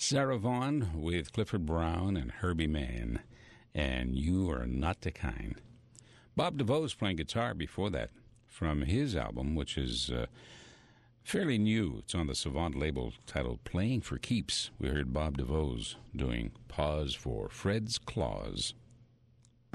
Sarah Vaughan with Clifford Brown and Herbie Mann, and You Are Not the Kind. Bob DeVoe's playing guitar before that from his album, which is fairly new. It's on the Savant label titled Playing for Keeps. We heard Bob DeVoe's doing Pause for Fred's Claws.